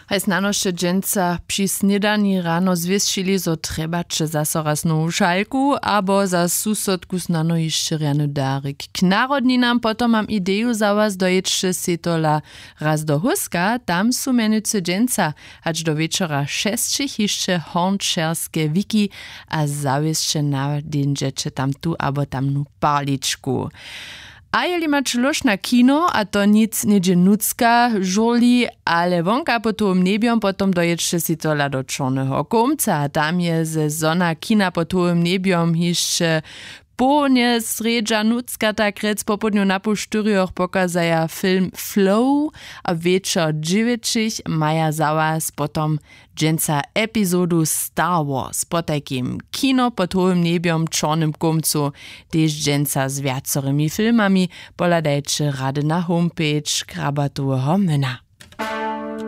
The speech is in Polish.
Hej nanošte dženca při snědani rano zvěstšili, zo trebače zaso raz novu šalku, abo za susodku snano ještě rjany darik. K narodninam potom mam ideju za was dojećće si tola raz do Huska, tam su menuce dženca, hač do večera 6 ještě hornčerske wiki a zavěstše nadinžeće tam tu abo tamnu parličku. A jeli mać lož na kino, a to nic niedzie nucka, žoli, ale wonka po tom nebiom potom dojećće si tola do Čorneho Komca, a tam je ze zona kina po tom nebiom hišće Połnie sredža nucka tak rec popodniu na pół 4 pokazaja film Flow, a wieczor 9 maja zawas potom dżęca epizodu Star Wars po takim kino pod hołym nebiom Czornym Komcu, też dżęca z wiacorymi filmami, poladajcie rady na homepage Krabatoweho Mlyna.